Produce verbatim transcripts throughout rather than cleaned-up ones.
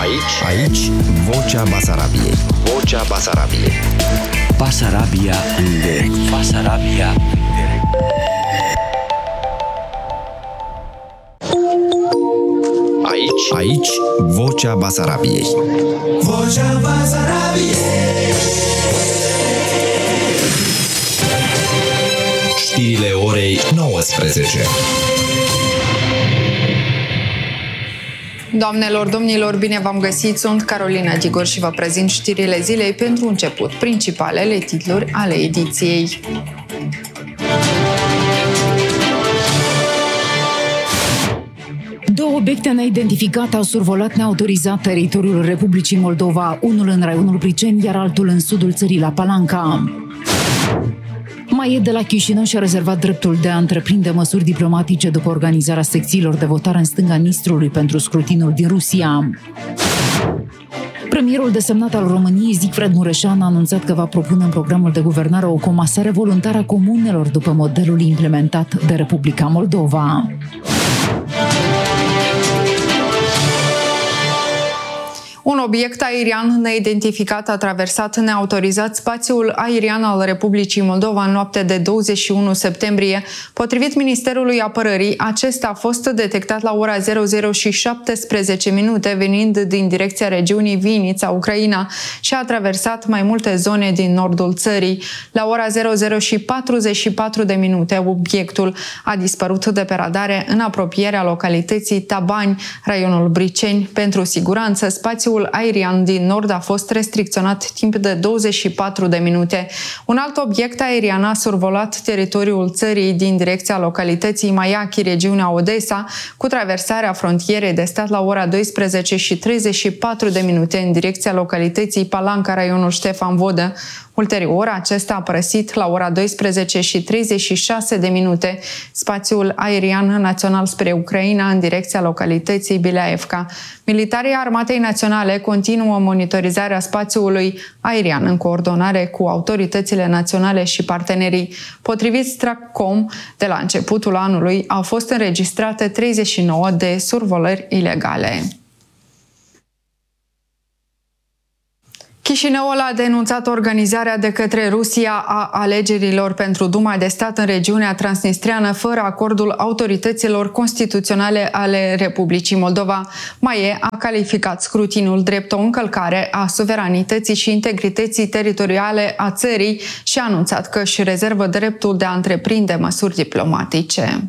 Aici, aici, Vocea Basarabiei. Vocea Basarabiei. Basarabia în direct. Basarabia în direct. Aici, aici, Vocea Basarabiei. Vocea Basarabiei. Știrile orei nouăsprezece. Doamnelor, domnilor, bine v-am găsit! Sunt Carolina Gigor și vă prezint știrile zilei pentru început, principalele titluri ale ediției. Două obiecte neidentificate au survolat neautorizat teritoriul Republicii Moldova, unul în raionul Briceni, iar altul în sudul țării, la Palanca. Maie de la Chișinău și-a rezervat dreptul de a întreprinde măsuri diplomatice după organizarea secțiilor de votare în stânga Nistrului pentru scrutinul din Rusia. Premierul desemnat al României, Zicfred Mureșan, a anunțat că va propune în programul de guvernare o comasare voluntară a comunelor după modelul implementat de Republica Moldova. Un obiect aerian neidentificat a traversat neautorizat spațiul aerian al Republicii Moldova în noaptea de douăzeci și unu septembrie. Potrivit Ministerului Apărării, acesta a fost detectat la ora zero zero și șaptesprezece minute, venind din direcția regiunii Vinița, Ucraina, și a traversat mai multe zone din nordul țării. La ora zero zero și patruzeci și patru de minute, obiectul a dispărut de pe radare în apropierea localității Tabani, raionul Briceni. Pentru siguranță, spațiul aerian din nord a fost restricționat timp de douăzeci și patru de minute. Un alt obiect aerian a survolat teritoriul țării din direcția localității Maiachi, regiunea Odessa, cu traversarea frontierei de stat la ora douăsprezece și treizeci și patru de minute în direcția localității Palanca, raionul Ștefan Vodă. Ulterior, acesta a părăsit la ora douăsprezece și treizeci și șase de minute spațiul aerian național spre Ucraina în direcția localității Bileaevca. Militarii Armatei Naționale continuă monitorizarea spațiului aerian în coordonare cu autoritățile naționale și partenerii. Potrivit Stratcom, de la începutul anului au fost înregistrate treizeci și nouă de survolări ilegale. Chișinăul a denunțat organizarea de către Rusia a alegerilor pentru Duma de stat în regiunea transnistreană fără acordul autorităților constituționale ale Republicii Moldova. Maie a calificat scrutinul drept o încălcare a suveranității și integrității teritoriale a țării și a anunțat că își rezervă dreptul de a întreprinde măsuri diplomatice.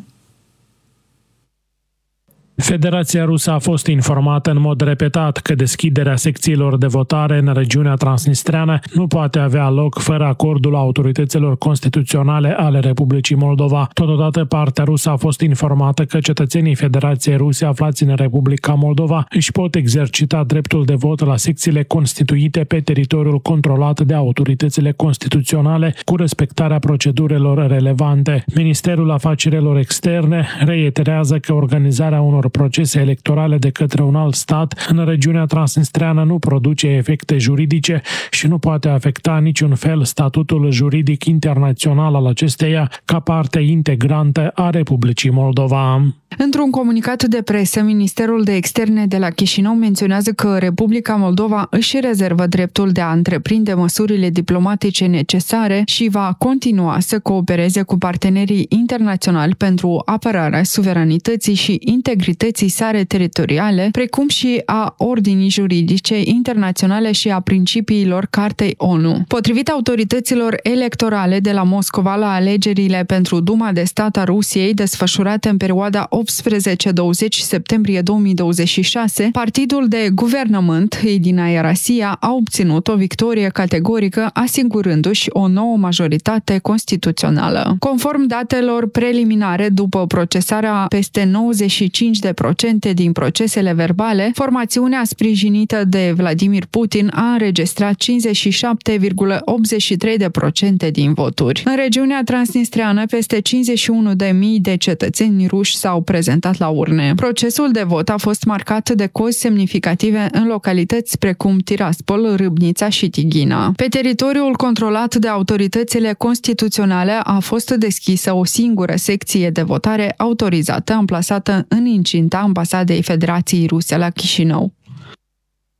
Federația Rusă a fost informată în mod repetat că deschiderea secțiilor de votare în regiunea transnistreană nu poate avea loc fără acordul autorităților constituționale ale Republicii Moldova. Totodată, partea rusă a fost informată că cetățenii Federației Ruse aflați în Republica Moldova își pot exercita dreptul de vot la secțiile constituite pe teritoriul controlat de autoritățile constituționale cu respectarea procedurilor relevante. Ministerul Afacerilor Externe reiterează că organizarea unor procese electorale de către un alt stat în regiunea transnistreană nu produce efecte juridice și nu poate afecta niciun fel statutul juridic internațional al acesteia ca parte integrantă a Republicii Moldova. Într-un comunicat de presă, Ministerul de Externe de la Chișinău menționează că Republica Moldova își rezervă dreptul de a întreprinde măsurile diplomatice necesare și va continua să coopereze cu partenerii internaționali pentru apărarea suveranității și integrității sale teritoriale, precum și a ordinii juridice internaționale și a principiilor Cartei O N U. Potrivit autorităților electorale de la Moscova, la alegerile pentru Duma de stat a Rusiei, desfășurate în perioada optsprezece douăzeci septembrie două mii douăzeci și șase, partidul de guvernământ, Edina Rasia, a obținut o victorie categorică, asigurându-și o nouă majoritate constituțională. Conform datelor preliminare, după procesarea peste nouăzeci și cinci la sută din procesele verbale, formațiunea sprijinită de Vladimir Putin a înregistrat cincizeci și șapte virgulă optzeci și trei la sută din voturi. În regiunea transnistreană, peste cincizeci și unu de mii de cetățeni ruși s-au prezentat la urne. Procesul de vot a fost marcat de cozi semnificative în localități precum Tiraspol, Râbnița și Tighina. Pe teritoriul controlat de autoritățile constituționale a fost deschisă o singură secție de votare autorizată, amplasată în incinta Ambasadei Federației Ruse la Chișinău.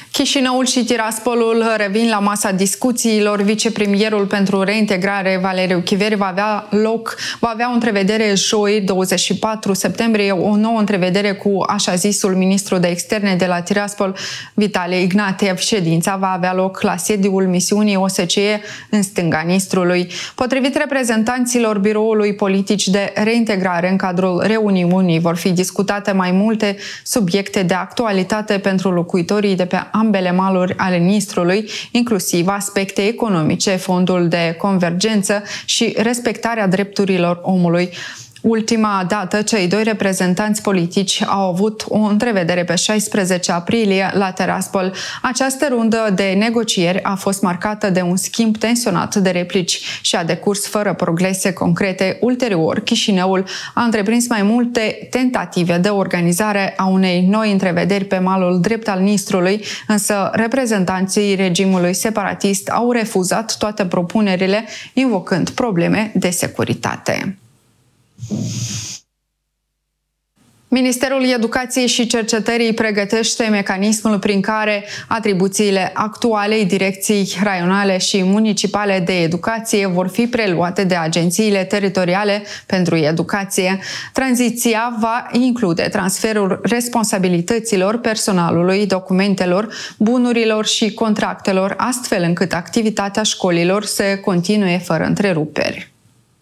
Chișinăul și Tiraspolul revin la masa discuțiilor. Vicepremierul pentru reintegrare, Valeriu Chiveri, va avea loc, va avea o întrevedere joi, douăzeci și patru septembrie, o nouă întrevedere cu așa zisul ministru de externe de la Tiraspol, Vitale Ignatiev. Ședința va avea loc la sediul misiunii O S C E în stânga Nistrului. Potrivit reprezentanților biroului politici de reintegrare, în cadrul reuniunii vor fi discutate mai multe subiecte de actualitate pentru locuitorii de pe ambele maluri ale Nistrului, inclusiv aspecte economice, fondul de convergență și respectarea drepturilor omului. Ultima dată, cei doi reprezentanți politici au avut o întrevedere pe șaisprezece aprilie la Tiraspol. Această rundă de negocieri a fost marcată de un schimb tensionat de replici și a decurs fără progrese concrete. Ulterior, Chișinăul a întreprins mai multe tentative de organizare a unei noi întrevederi pe malul drept al Nistrului, însă reprezentanții regimului separatist au refuzat toate propunerile, invocând probleme de securitate. Ministerul Educației și Cercetării pregătește mecanismul prin care atribuțiile actualei direcții raionale și municipale de educație vor fi preluate de agențiile teritoriale pentru educație. Tranziția va include transferul responsabilităților personalului, documentelor, bunurilor și contractelor, astfel încât activitatea școlilor să continue fără întreruperi.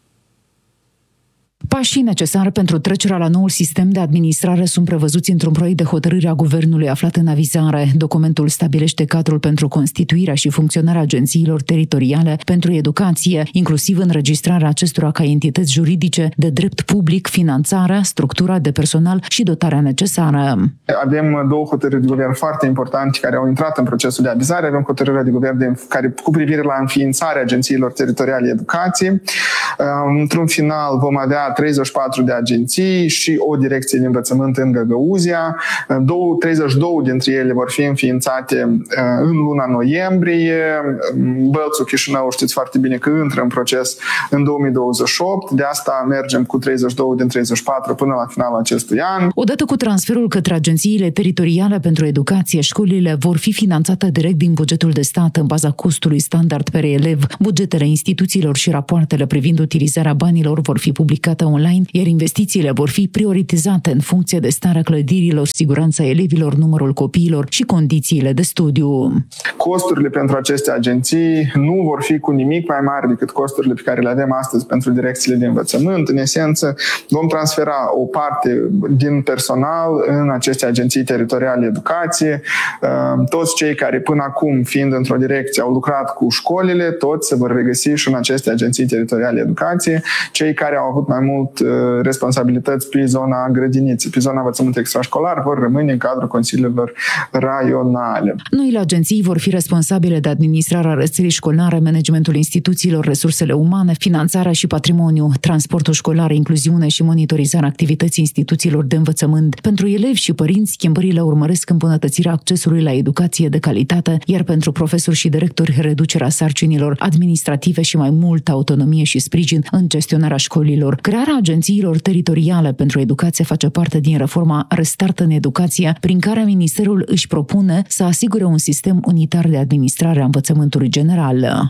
Pașii necesari pentru trecerea la noul sistem de administrare sunt prevăzuți într-un proiect de hotărâre a Guvernului aflat în avizare. Documentul stabilește cadrul pentru constituirea și funcționarea agențiilor teritoriale pentru educație, inclusiv înregistrarea acestora ca entități juridice de drept public, finanțarea, structura de personal și dotarea necesară. Avem două hotărâri de guvern foarte importante care au intrat în procesul de avizare. Avem hotărârea de guvern de, care, cu privire la înființarea agențiilor teritoriale educație. Într-un final vom avea treizeci și patru de agenții și o direcție de învățământ în Găgăuzia. treizeci și doi dintre ele vor fi înființate în luna noiembrie. Bălțul, Chișinău, știți foarte bine că intră în proces în două mii douăzeci și opt. De asta mergem cu treizeci și doi din treizeci și patru până la finalul acestui an. Odată cu transferul către agențiile teritoriale pentru educație, școlile vor fi finanțate direct din bugetul de stat în baza costului standard per elev. Bugetele instituțiilor și rapoartele privind utilizarea banilor vor fi publicate online, iar investițiile vor fi prioritizate în funcție de starea clădirilor, siguranța elevilor, numărul copiilor și condițiile de studiu. Costurile pentru aceste agenții nu vor fi cu nimic mai mari decât costurile pe care le avem astăzi pentru direcțiile de învățământ. În esență, vom transfera o parte din personal în aceste agenții teritoriale educație. Toți cei care până acum, fiind într-o direcție, au lucrat cu școlile, toți se vor regăsi și în aceste agenții teritoriale educație. Cei care au avut mai mult responsabilități pe zona grădiniței, pe zona învățământ extrașcolar, vor rămâne în cadrul consiliilor raionale. Noile agenții vor fi responsabile de administrarea rețelei școlare, managementul instituțiilor, resursele umane, finanțarea și patrimoniu, transportul școlar, incluziune și monitorizarea activității instituțiilor de învățământ. Pentru elevi și părinți, schimbările urmăresc îmbunătățirea accesului la educație de calitate, iar pentru profesori și directori, reducerea sarcinilor administrative și mai multă autonomie și sprijin în gestionarea școlilor. Crearea agențiilor teritoriale pentru educație face parte din reforma Restart în educație, prin care Ministerul își propune să asigure un sistem unitar de administrare a învățământului general.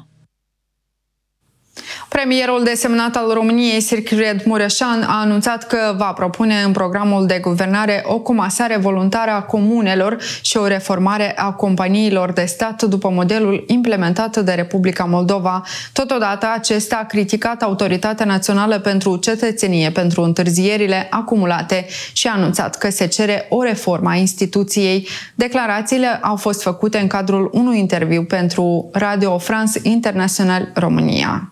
Premierul desemnat al României, Sigrid Mureșan, a anunțat că va propune în programul de guvernare o comasare voluntară a comunelor și o reformare a companiilor de stat după modelul implementat de Republica Moldova. Totodată, acesta a criticat Autoritatea Națională pentru Cetățenie pentru întârzierile acumulate și a anunțat că se cere o reformă a instituției. Declarațiile au fost făcute în cadrul unui interviu pentru Radio France International România.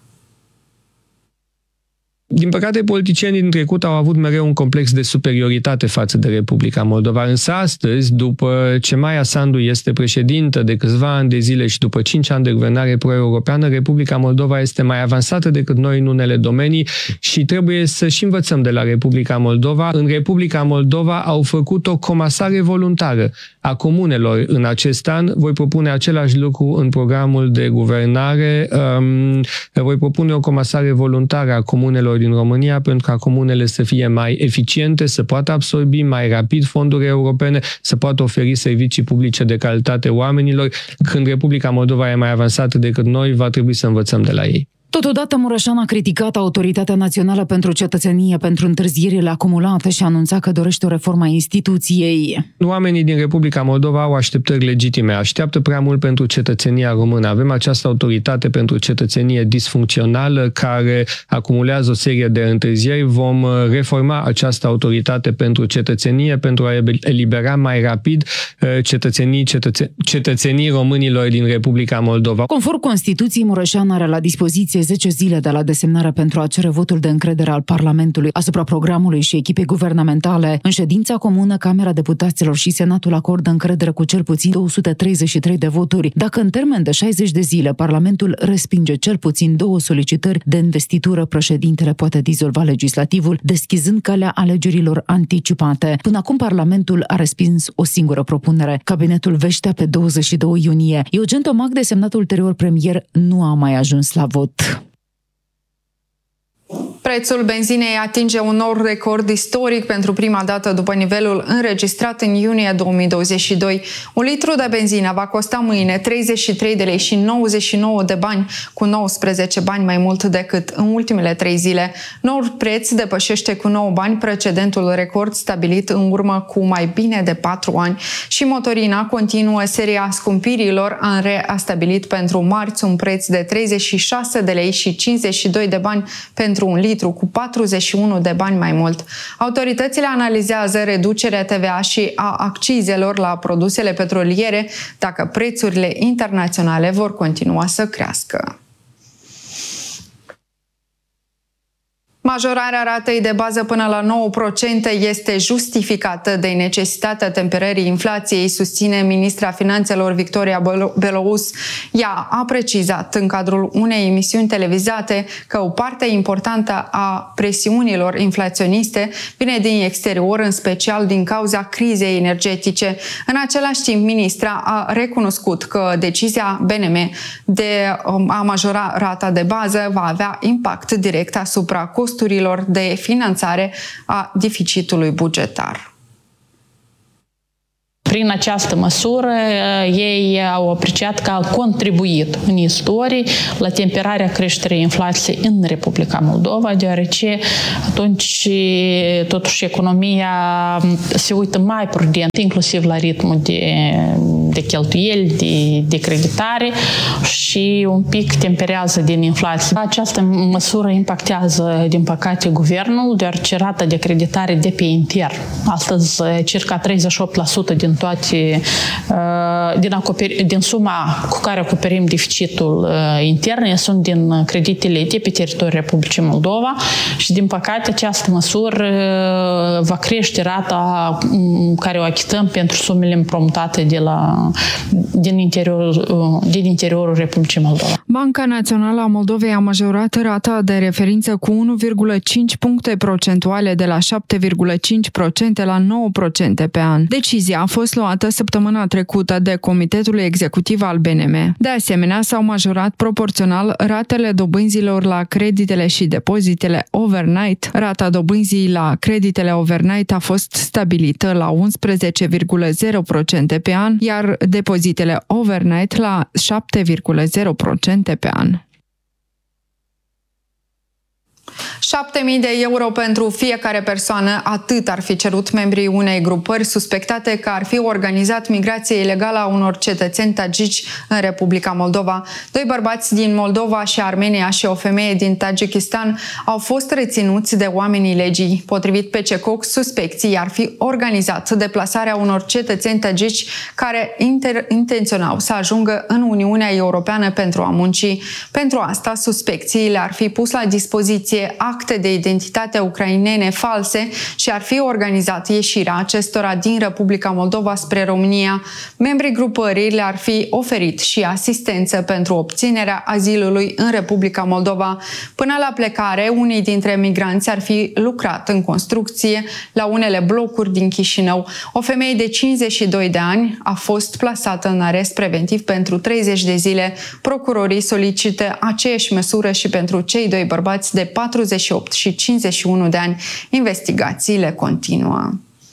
Din păcate, politicienii din trecut au avut mereu un complex de superioritate față de Republica Moldova. Însă astăzi, după ce Maia Sandu este președintă de câțiva ani de zile și după cinci ani de guvernare pro-europeană, Republica Moldova este mai avansată decât noi în unele domenii și trebuie să și învățăm de la Republica Moldova. În Republica Moldova au făcut o comasare voluntară a comunelor în acest an. Voi propune același lucru în programul de guvernare. Um, voi propune o comasare voluntară a comunelor din din România pentru ca comunele să fie mai eficiente, să poată absorbi mai rapid fonduri europene, să poată oferi servicii publice de calitate oamenilor. Când Republica Moldova e mai avansată decât noi, va trebui să învățăm de la ei. Totodată, Mureșan a criticat Autoritatea Națională pentru Cetățenie pentru întârzierile acumulate și a anunțat că dorește o reformă a instituției. Oamenii din Republica Moldova au așteptări legitime, așteaptă prea mult pentru cetățenia română. Avem această autoritate pentru cetățenie disfuncțională care acumulează o serie de întârzieri. Vom reforma această autoritate pentru cetățenie pentru a elibera mai rapid cetățenii, cetățe- cetățenii românilor din Republica Moldova. Conform Constituției, Mureșan are la dispoziție zece zile de la desemnare pentru a cere votul de încredere al Parlamentului asupra programului și echipei guvernamentale. În ședința comună, Camera Deputaților și Senatul acordă încredere cu cel puțin două sute treizeci și trei de voturi. Dacă în termen de șaizeci de zile Parlamentul respinge cel puțin două solicitări de investitură, președintele poate dizolva legislativul, deschizând calea alegerilor anticipate. Până acum, Parlamentul a respins o singură propunere. Cabinetul Veștea pe douăzeci și doi iunie. Eugen Tomac, desemnat ulterior premier, nu a mai ajuns la vot. Prețul benzinei atinge un nou record istoric pentru prima dată după nivelul înregistrat în iunie două mii douăzeci și doi. Un litru de benzină va costa mâine treizeci și trei de lei și nouăzeci și nouă de bani, cu nouăsprezece bani mai mult decât în ultimele trei zile. Noul preț depășește cu nouă bani precedentul record stabilit în urmă cu mai bine de patru ani. Și motorina continuă seria scumpirilor. ANRE a stabilit pentru marți un preț de treizeci și șase de lei și cincizeci și doi de bani pentru un litru, cu patruzeci și unu de bani mai mult. Autoritățile analizează reducerea T V A și a accizelor la produsele petroliere dacă prețurile internaționale vor continua să crească. Majorarea ratei de bază până la nouă la sută este justificată de necesitatea temperării inflației, susține ministra Finanțelor Victoria Belouz. Ea a precizat în cadrul unei emisiuni televizate că o parte importantă a presiunilor inflaționiste vine din exterior, în special din cauza crizei energetice. În același timp, ministra a recunoscut că decizia B N M de a majora rata de bază va avea impact direct asupra costurilor de finanțare a deficitului bugetar. Prin această măsură, ei au apreciat că au contribuit în istorie la temperarea creșterii inflației în Republica Moldova, deoarece atunci totuși economia se uită mai prudent, inclusiv la ritmul de, de cheltuieli, de, de creditare și un pic temperează din inflație. Această măsură impactează, din păcate, guvernul, deoarece rata de creditare de pe intern. Astăzi, circa treizeci și opt la sută din toate, din, acoperi, din suma cu care acoperim deficitul intern sunt din creditele de pe teritoriul Republicii Moldova și, din păcate, această măsură va crește rata care o achităm pentru sumele împrumutate de la, din, interiorul, din interiorul Republicii Moldova. Banca Națională a Moldovei a majorat rata de referință cu unu virgulă cinci puncte procentuale de la șapte virgulă cinci la sută la nouă la sută pe an. Decizia a fost luată săptămâna trecută de Comitetul Executiv al B N M. De asemenea, s-au majorat proporțional ratele dobânzilor la creditele și depozitele overnight. Rata dobânzii la creditele overnight a fost stabilită la unsprezece virgulă zero la sută pe an, iar depozitele overnight la șapte virgulă zero la sută pe an. șapte mii de euro pentru fiecare persoană, atât ar fi cerut membrii unei grupări suspectate că ar fi organizat migrație ilegală a unor cetățeni tagici în Republica Moldova. Doi bărbați din Moldova și Armenia și o femeie din Tajikistan au fost reținuți de oamenii legii. Potrivit P C C O C, suspecții ar fi organizat deplasarea unor cetățeni tagici care inter- intenționau să ajungă în Uniunea Europeană pentru a munci. Pentru asta, suspecții le-ar fi pus la dispoziție acte de identitate ucrainene false și ar fi organizat ieșirea acestora din Republica Moldova spre România. Membrii grupării le-ar fi oferit și asistență pentru obținerea azilului în Republica Moldova. Până la plecare, unii dintre migranți ar fi lucrat în construcție la unele blocuri din Chișinău. O femeie de cincizeci și doi de ani a fost plasată în arest preventiv pentru treizeci de zile. Procurorii solicită aceeași măsură și pentru cei doi bărbați de patruzeci și opt și cincizeci și unu de ani. Investigațiile continuă.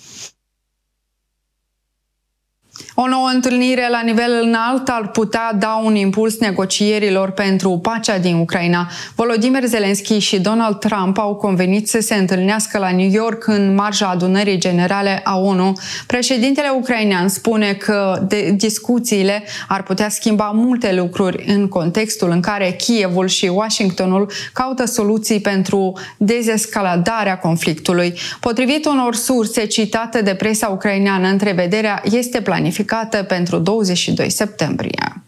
O nouă întâlnire la nivel înalt ar putea da un impuls negocierilor pentru pacea din Ucraina. Volodymyr Zelensky și Donald Trump au convenit să se întâlnească la New York în marja adunării generale a ONU. Președintele ucrainean spune că de discuțiile ar putea schimba multe lucruri în contextul în care Kievul și Washingtonul caută soluții pentru dezescaladarea conflictului. Potrivit unor surse citate de presa ucraineană, întrevederea este planificată pentru douăzeci și doi septembrie.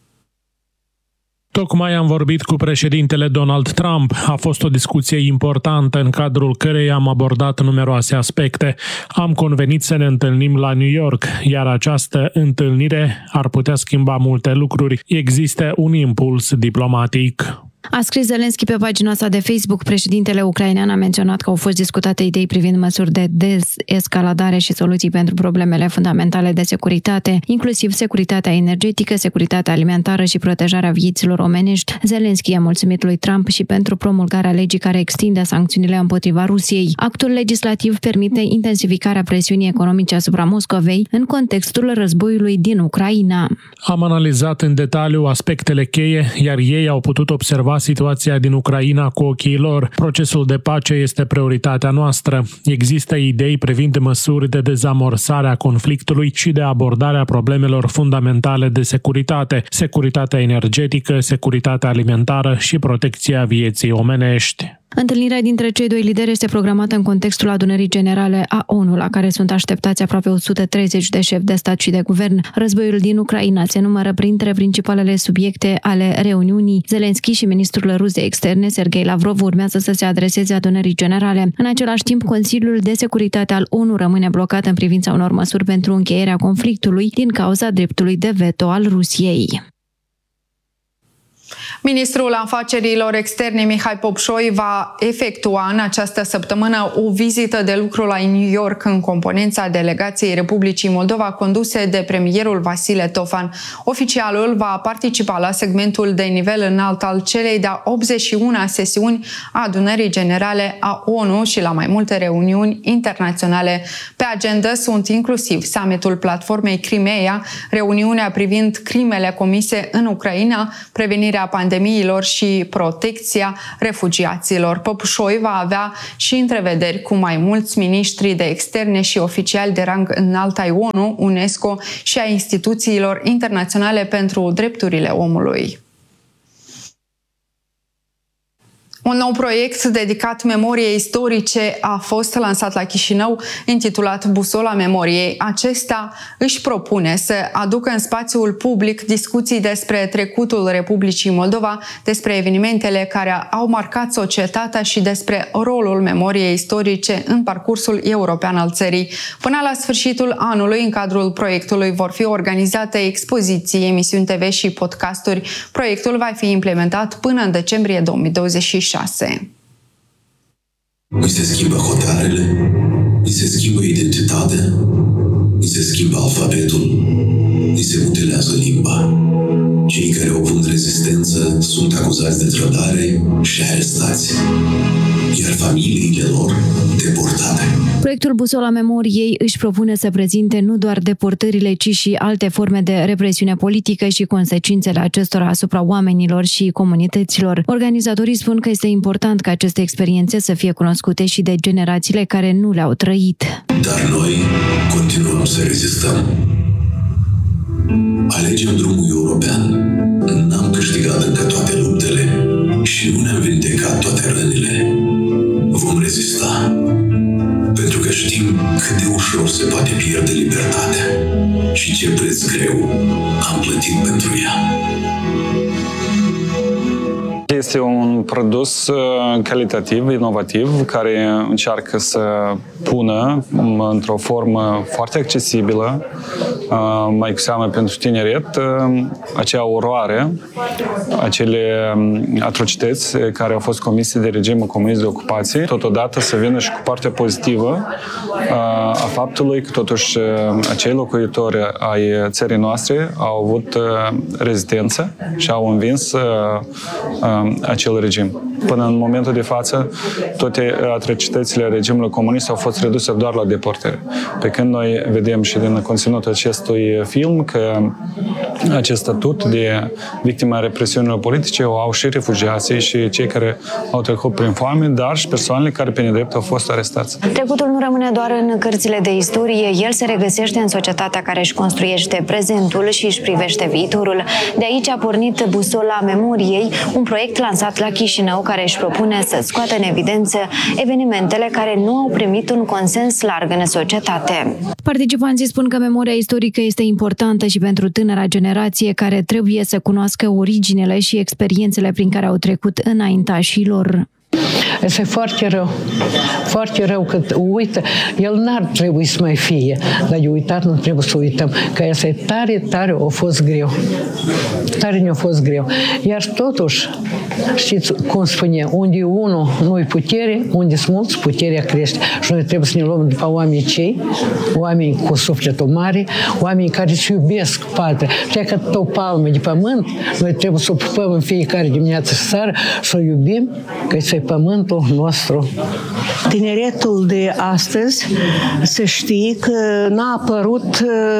Tocmai am vorbit cu președintele Donald Trump. A fost o discuție importantă în cadrul căreia am abordat numeroase aspecte. Am convenit să ne întâlnim la New York, iar această întâlnire ar putea schimba multe lucruri. Există un impuls diplomatic. A scris Zelensky pe pagina sa de Facebook. Președintele ucrainean a menționat că au fost discutate idei privind măsuri de dezescaladare și soluții pentru problemele fundamentale de securitate, inclusiv securitatea energetică, securitatea alimentară și protejarea vieților omenești. Zelensky a mulțumit lui Trump și pentru promulgarea legii care extinde sancțiunile împotriva Rusiei. Actul legislativ permite intensificarea presiunii economice asupra Moscovei în contextul războiului din Ucraina. Am analizat în detaliu aspectele cheie, iar ei au putut observa situația din Ucraina cu ochii lor. Procesul de pace este prioritatea noastră. Există idei privind măsuri de dezamorsare a conflictului și de abordarea problemelor fundamentale de securitate, securitatea energetică, securitatea alimentară și protecția vieții omenești. Întâlnirea dintre cei doi lideri este programată în contextul adunării generale a ONU, la care sunt așteptați aproape o sută treizeci de șefi de stat și de guvern. Războiul din Ucraina se numără printre principalele subiecte ale reuniunii. Zelensky și ministrul rus de externe, Sergei Lavrov, urmează să se adreseze adunării generale. În același timp, Consiliul de Securitate al ONU rămâne blocat în privința unor măsuri pentru încheierea conflictului din cauza dreptului de veto al Rusiei. Ministrul Afacerilor Externe Mihai Popșoi va efectua în această săptămână o vizită de lucru la New York în componența delegației Republicii Moldova conduse de premierul Vasile Tofan. Oficialul va participa la segmentul de nivel înalt al celei de-a optzeci și una sesiuni a Adunării Generale a ONU și la mai multe reuniuni internaționale. Pe agenda sunt inclusiv summitul Platformei Crimea, reuniunea privind crimele comise în Ucraina, prevenirea pandemiilor și protecția refugiaților. Popșoi va avea și întrevederi cu mai mulți miniștri de externe și oficiali de rang înalt ai ONU, UNESCO și a instituțiilor internaționale pentru drepturile omului. Un nou proiect dedicat memoriei istorice a fost lansat la Chișinău, intitulat Busola Memoriei. Acesta își propune să aducă în spațiul public discuții despre trecutul Republicii Moldova, despre evenimentele care au marcat societatea și despre rolul memoriei istorice în parcursul european al țării. Până la sfârșitul anului, în cadrul proiectului, vor fi organizate expoziții, emisiuni T V și podcasturi. Proiectul va fi implementat până în decembrie două mii douăzeci și șase. Ni se schimbă hotarele, ni se schimbă identitatea, ni se schimbă alfabetul, ni se mutilează limba. Cei care opun rezistență sunt acuzați de trădare și arestați, iar familiile lor deportate. Proiectul Busola Memoriei își propune să prezinte nu doar deportările, ci și alte forme de represiune politică și consecințele acestora asupra oamenilor și comunităților. Organizatorii spun că este important ca aceste experiențe să fie cunoscute și de generațiile care nu le-au trăit. Dar noi continuăm să rezistăm. Alegem drumul european. N-am câștigat încă toate luptele și nu ne-am vindecat toate rănile. Vom rezista, pentru că știm cât de ușor se poate pierde libertatea și ce preț greu am plătit pentru ea. Este un produs calitativ, inovativ, care încearcă să pună într-o formă foarte accesibilă, mai cu seamă pentru tineret, acea oroare, acele atrocități care au fost comise de regimul comunist de ocupație, totodată să vină și cu partea pozitivă a faptului că totuși acei locuitori ai țării noastre au avut rezistență și au învins acel regim. până în momentul de față, toate atrocitățile regimului comunist au fost reduse doar la deportări. Pe când noi vedem și din conținutul acestui film că acest statut de victime a represiunilor politice o au și refugiații și cei care au trecut prin foame, dar și persoanele care pe nedrept au fost arestați. Trecutul nu rămâne doar în cărțile de istorie, el se regăsește în societatea care își construiește prezentul și își privește viitorul. De aici a pornit Busola Memoriei, un proiect lansat la Chișinău care își propune să scoată în evidență evenimentele care nu au primit un consens larg în societate. Participanții spun că memoria istorică este importantă și pentru tânăra generație care trebuie să cunoască originele și experiențele prin care au trecut înaintașii lor. Este foarte rău. Foarte rău că uită. El n-ar trebui să mai fie, dar de uitat nu trebuie să uităm. Că este tare, tare a fost greu. Tare ne-a fost greu. Iar totuși, știți cum spune, unde unul nu-i putere, unde sunt mulți, puterea crește. Și noi trebuie să ne luăm după oamenii cei, oameni cu sufletul mare, oameni care își iubesc patria. Și că o palmă de pământ, noi trebuie să o pupăm în fiecare dimineață și seară, să o iubim, că este pământul nostru. Tineretul de astăzi, să știi că n-a apărut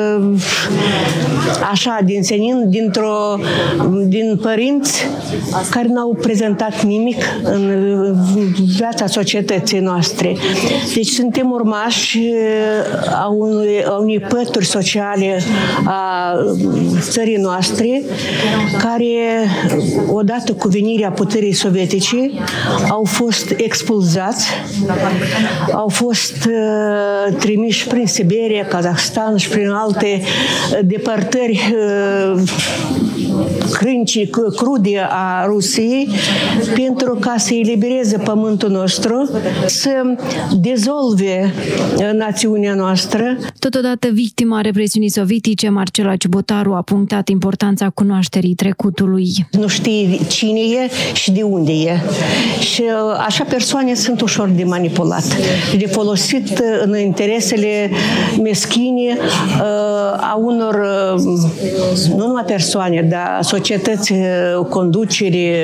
așa, din senin, dintr-o, din părinți care n-au prezentat nimic în viața societății noastre. Deci suntem urmași a unei, a unei pături sociale a țării noastre, care, odată cu venirea puterii sovietice, au fost expulzați, au fost uh, trimiși prin Siberia, Kazahstan și prin alte depărtări uh, crânci, crude a Rusiei, pentru ca să elibereze pământul nostru, să dezolve națiunea noastră. Totodată, victima represiunii sovietice, Marcela Ciubotaru, a punctat importanța cunoașterii trecutului. Nu știi cine e și de unde e. Și așa persoane sunt ușor de manipulat, de folosit în interesele meschine a unor, nu numai persoane, dar societăți, conducere,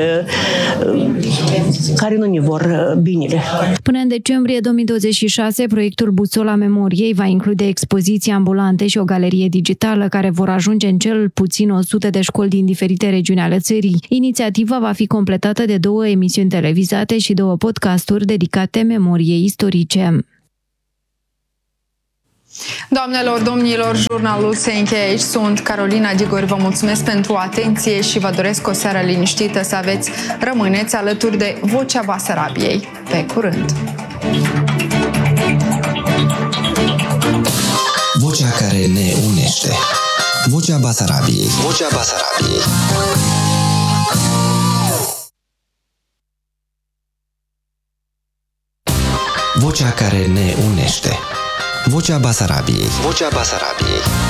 care nu ne vor binele. Până în decembrie două mii douăzeci și șase, proiectul Busola Memoriei va include expoziții ambulante și o galerie digitală care vor ajunge în cel puțin o sută de școli din diferite regiuni ale țării. Inițiativa va fi completată de două emisiuni televizate și două podcasturi dedicate memoriei istorice. Doamnelor, domnilor, jurnalul se încheie aici. Sunt Carolina Digori, vă mulțumesc pentru atenție și vă doresc o seară liniștită, să aveți. Rămâneți alături de Vocea Basarabiei. Pe curând! Vocea care ne unește. Vocea Basarabiei. Vocea Basarabiei. Vocea care ne unește. Vocea Basarabiei. Vocea Basarabiei.